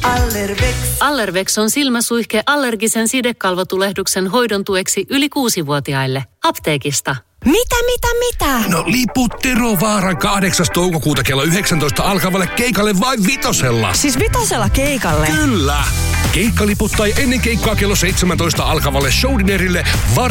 Allervex. Allervex on silmäsuihke allergisen sidekalvotulehduksen hoidon tueksi yli 6-vuotiaille. Apteekista. Mitä? No liput Tero Vaaran 8. toukokuuta kello 19 alkavalle keikalle vain Vitosella. Siis Vitosella keikalle? Kyllä! Keikkaliput tai ennen keikkaa kello 17 alkavalle showdinerille